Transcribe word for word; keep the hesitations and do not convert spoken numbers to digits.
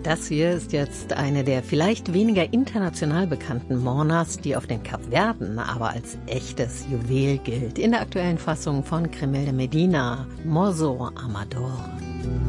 Das hier ist jetzt eine der vielleicht weniger international bekannten Mornas, die auf den Kapverden aber als echtes Juwel gilt. In der aktuellen Fassung von Cremel de Medina, Morso Amador.